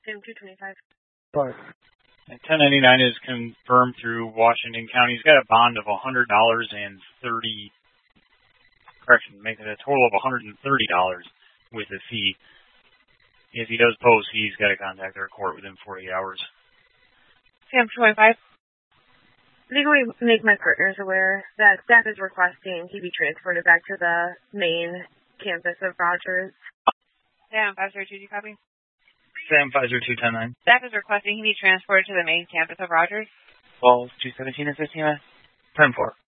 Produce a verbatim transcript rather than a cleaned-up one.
Sam two twenty-five. Five. And ten ninety-nine is confirmed through Washington County. He's got a bond of one hundred dollars and thirty, correction, making it a total of one hundred thirty dollars with a fee. If he does post, he's got to contact our court within forty-eight hours. Sam two twenty-five. Legally make my partners aware that staff is requesting he be transported back to the main campus of Rogers. Sam five zero two, do you copy? Sam five zero two ten nine. Staff is requesting he be transported to the main campus of Rogers. twelve two seventeen and fifteen. ten four.